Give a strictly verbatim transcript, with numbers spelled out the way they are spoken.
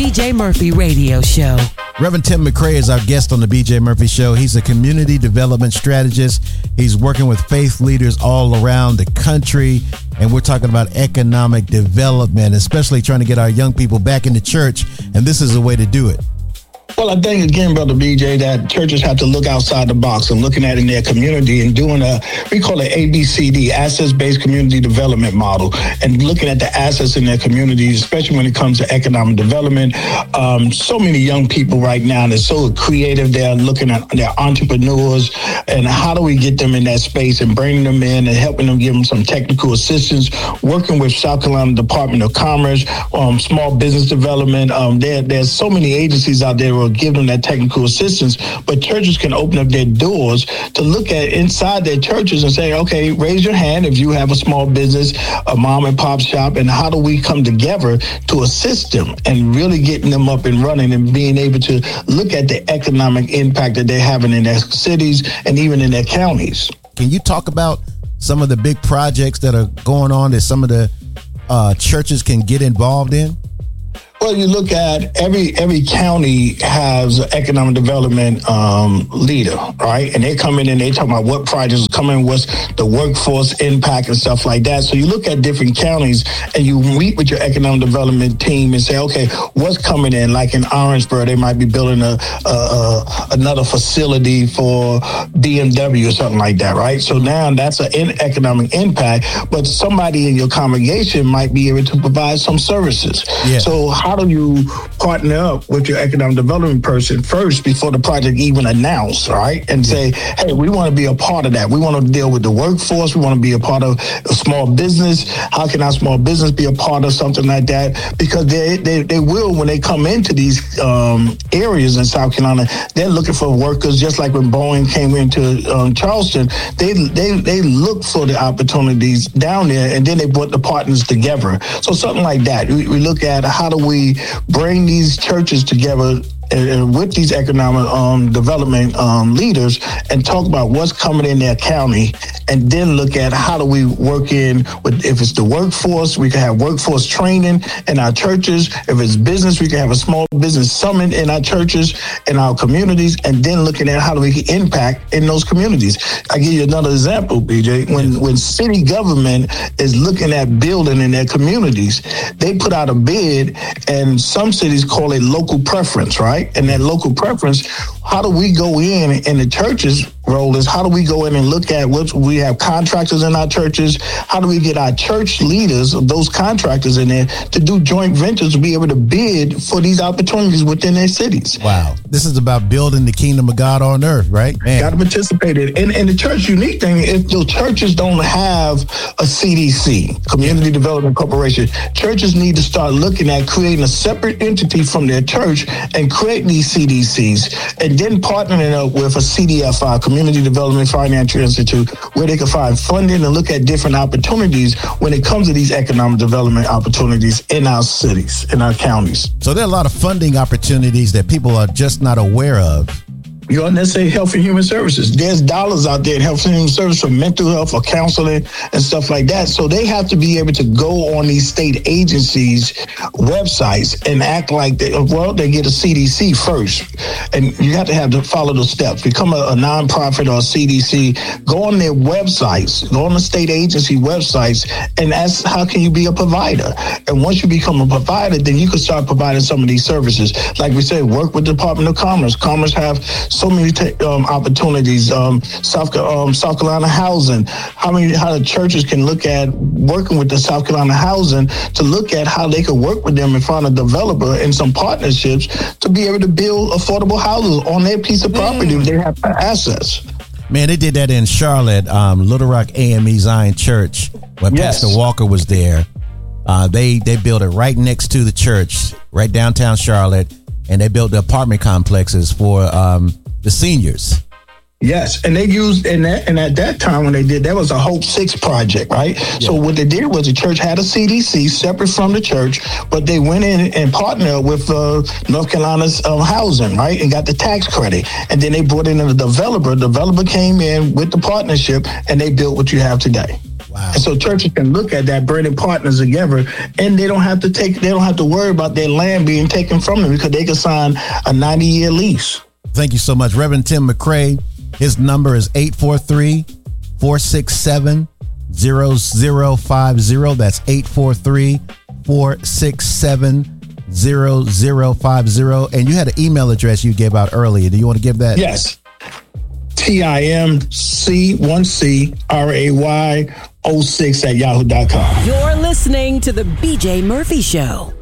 B J Murphy Radio Show. Reverend Tim McCray is our guest on the B J Murphy Show. He's a community development strategist. He's working with faith leaders all around the country, and we're talking about economic development, especially trying to get our young people back into church, and this is a way to do it. Well, I think, again, Brother B J, that churches have to look outside the box and looking at it in their community and doing a, we call it A B C D, Assets-Based Community Development Model, and looking at the assets in their communities, especially when it comes to economic development. Um, so many young people right now, they're so creative. They're looking at their entrepreneurs, and how do we get them in that space and bringing them in and helping them, give them some technical assistance, working with South Carolina Department of Commerce, um, small business development. Um, there, there's so many agencies out there will give them that technical assistance, but churches can open up their doors to look at inside their churches and say, okay, raise your hand if you have a small business, a mom and pop shop, and how do we come together to assist them and really getting them up and running and being able to look at the economic impact that they're having in their cities and even in their counties. Can you talk about some of the big projects that are going on that some of the uh, churches can get involved in? Well, you look at every every county has an economic development um, leader, right? And they come in and they talk about what projects are coming, what's the workforce impact and stuff like that. So you look at different counties and you meet with your economic development team and say, okay, what's coming in? Like in Orangeburg, they might be building a, a, a another facility for B M W or something like that, right? So now that's an in economic impact, but somebody in your congregation might be able to provide some services. Yeah. So how do you partner up with your economic development person first before the project even announced, right? And say, hey, we want to be a part of that. We want to deal with the workforce. We want to be a part of a small business. How can our small business be a part of something like that? Because they they, they will, when they come into these um, areas in South Carolina, they're looking for workers, just like when Boeing came into um, Charleston. They, they, they look for the opportunities down there, and then they brought the partners together. So something like that. We, we look at how do we bring these churches together and with these economic um, development um, leaders and talk about what's coming in their county, and then look at how do we work in with, if it's the workforce, we can have workforce training in our churches. If it's business, we can have a small business summit in our churches, in our communities, and then looking at how do we impact in those communities. I give you another example, B J. When, when city government is looking at building in their communities, they put out a bid, and some cities call it local preference, right? And that local preference, how do we go in, and the church's role is how do we go in and look at what we have contractors in our churches? How do we get our church leaders, those contractors in there, to do joint ventures, to be able to bid for these opportunities within their cities? Wow. This is about building the kingdom of God on earth, right? Got to participate in it. And, and the church unique thing, if the churches don't have a C D C, Community yeah. Development Corporation, churches need to start looking at creating a separate entity from their church and create these C D Cs, and then partnering up with a C D F I, Community Development Financial Institute, where they can find funding and look at different opportunities when it comes to these economic development opportunities in our cities, in our counties. So there are a lot of funding opportunities that people are just not aware of. You know, let's say health and human services. There's dollars out there in health and human services for mental health, for counseling and stuff like that. So they have to be able to go on these state agencies' websites and act like they, well, they get a C D C first. And you have to have to follow the steps. Become a, a nonprofit or a C D C. Go on their websites, go on the state agency websites, and ask how can you be a provider. And once you become a provider, then you can start providing some of these services. Like we said, work with the Department of Commerce. Commerce have so many t- um, opportunities. Um, South, um, South Carolina Housing. How many? How the churches can look at working with the South Carolina Housing to look at how they can work with them and find a developer and some partnerships to be able to build affordable houses on their piece of property. Mm. They have assets. Man, they did that in Charlotte, um, Little Rock A M E Zion Church, when yes. Pastor Walker was there. Uh, they they built it right next to the church, right downtown Charlotte, and they built the apartment complexes for um, the seniors. Yes, and they used, and that, and at that time when they did, that was a Hope Six project, right? Yeah. So what they did was the church had a C D C separate from the church, but they went in and partnered with uh, North Carolina's um, housing, right, and got the tax credit. And then they brought in a developer. The developer came in with the partnership, and they built what you have today. Wow. And so churches can look at that, bringing partners together, and they don't have to take, they don't have to worry about their land being taken from them because they can sign a ninety year lease. Thank you so much. Reverend Tim McCray. His number is eight four three, four six seven, zero zero five zero. That's eight four three, four six seven, zero zero five zero. And you had an email address you gave out earlier. Do you want to give that? Yes. T I M C one C R A Y oh six at yahoo dot com. You're listening to The B J Murphy Show.